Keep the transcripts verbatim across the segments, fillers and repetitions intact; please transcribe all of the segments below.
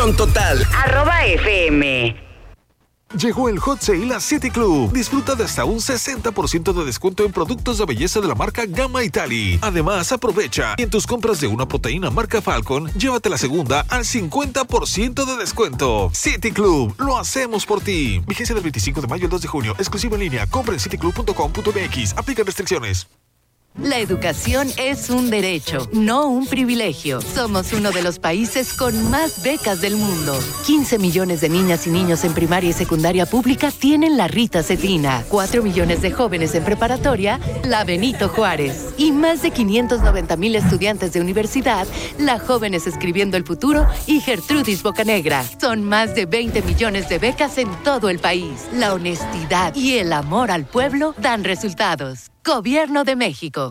Diversión total. Arroba F M. Llegó el Hot Sale a City Club. Disfruta de hasta un sesenta por ciento de descuento en productos de belleza de la marca Gamma Italy. Además, aprovecha y en tus compras de una proteína marca Falcon, llévate la segunda al cincuenta por ciento de descuento. City Club, lo hacemos por ti. Vigencia del veinticinco de mayo al dos de junio. Exclusivo en línea. Compra en cityclub punto com punto m x. Aplica restricciones. La educación es un derecho, no un privilegio. Somos uno de los países con más becas del mundo. quince millones de niñas y niños en primaria y secundaria pública tienen la Rita Cetina. cuatro millones de jóvenes en preparatoria, la Benito Juárez. Y más de quinientos noventa mil estudiantes de universidad, la Jóvenes Escribiendo el Futuro y Gertrudis Bocanegra. Son más de veinte millones de becas en todo el país. La honestidad y el amor al pueblo dan resultados. Gobierno de México.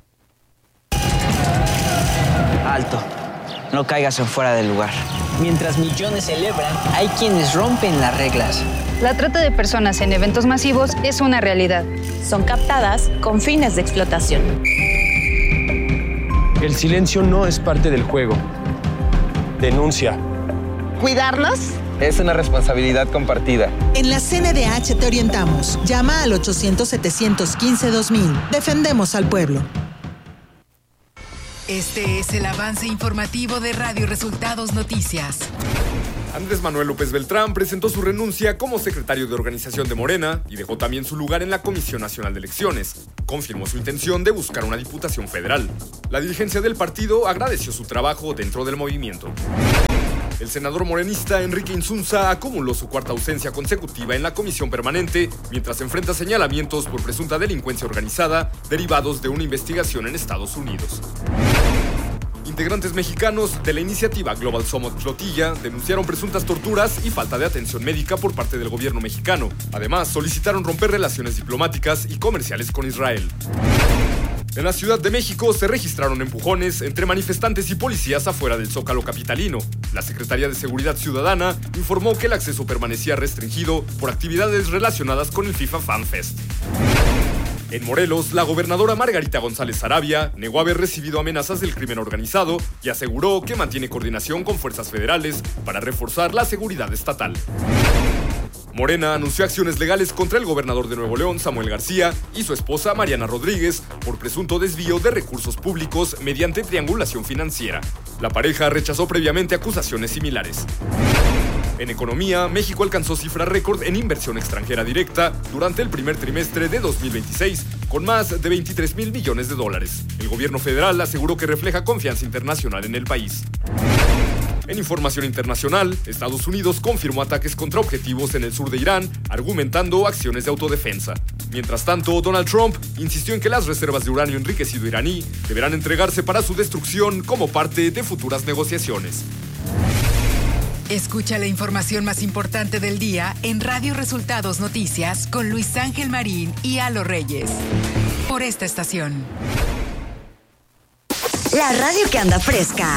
Alto. No caigas en fuera del lugar. Mientras millones celebran, hay quienes rompen las reglas. La trata de personas en eventos masivos es una realidad. Son captadas con fines de explotación. El silencio no es parte del juego. Denuncia. ¿Cuidarnos? Es una responsabilidad compartida. En la C N D H te orientamos. Llama al ochocientos, setecientos quince, dos mil. Defendemos al pueblo. Este es el avance informativo de Radio Resultados Noticias. Andrés Manuel López Beltrán presentó su renuncia como secretario de organización de Morena y dejó también su lugar en la Comisión Nacional de Elecciones. Confirmó su intención de buscar una diputación federal. La dirigencia del partido agradeció su trabajo dentro del movimiento. El senador morenista Enrique Insunza acumuló su cuarta ausencia consecutiva en la comisión permanente, mientras enfrenta señalamientos por presunta delincuencia organizada derivados de una investigación en Estados Unidos. Integrantes mexicanos de la iniciativa Global Summit Flotilla denunciaron presuntas torturas y falta de atención médica por parte del gobierno mexicano. Además, solicitaron romper relaciones diplomáticas y comerciales con Israel. En la Ciudad de México se registraron empujones entre manifestantes y policías afuera del Zócalo capitalino. La Secretaría de Seguridad Ciudadana informó que el acceso permanecía restringido por actividades relacionadas con el FIFA Fan Fest. En Morelos, la gobernadora Margarita González Sarabia negó haber recibido amenazas del crimen organizado y aseguró que mantiene coordinación con fuerzas federales para reforzar la seguridad estatal. Morena anunció acciones legales contra el gobernador de Nuevo León, Samuel García, y su esposa, Mariana Rodríguez, por presunto desvío de recursos públicos mediante triangulación financiera. La pareja rechazó previamente acusaciones similares. En economía, México alcanzó cifra récord en inversión extranjera directa durante el primer trimestre de dos mil veintiséis, con más de veintitrés mil millones de dólares. El gobierno federal aseguró que refleja confianza internacional en el país. En información internacional, Estados Unidos confirmó ataques contra objetivos en el sur de Irán, argumentando acciones de autodefensa. Mientras tanto, Donald Trump insistió en que las reservas de uranio enriquecido iraní deberán entregarse para su destrucción como parte de futuras negociaciones. Escucha la información más importante del día en Radio Resultados Noticias con Luis Ángel Marín y Alo Reyes. Por esta estación. La radio que anda fresca.